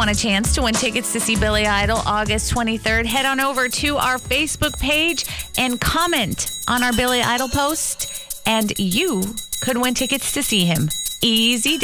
want a chance to win tickets to see Billy Idol August 23rd, head on over to our Facebook page and comment on our Billy Idol post, and you could win tickets to see him. Easy